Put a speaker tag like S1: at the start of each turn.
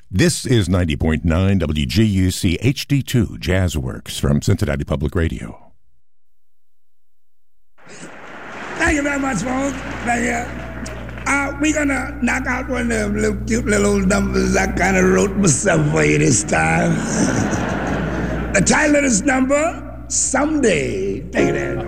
S1: This is 90.9 WGUC HD2 Jazzworks from Cincinnati Public Radio.
S2: Thank you very much, folks. Thank you. We're going to knock out one of them little cute little old numbers I kind of wrote myself for you this time. The title of this number, Someday. Take it in.